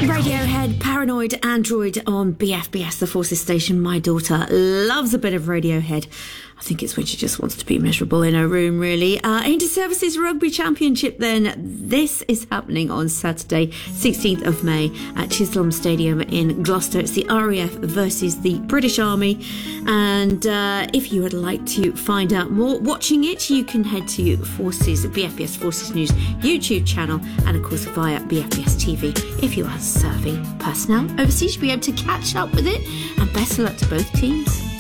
Radiohead, Paranoid Android on BFBS, the Forces station. My daughter loves a bit of Radiohead. I think it's when she just wants to be miserable in her room, really. Inter-Services Rugby Championship then. This is happening on Saturday, 16th of May at Chisholm Stadium in Gloucester. It's the RAF versus the British Army. And if you would like to find out more watching it, you can head to BFBS Forces News YouTube channel and, of course, via BFBS TV if you are serving personnel overseas. You'll be able to catch up with it. And best of luck to both teams.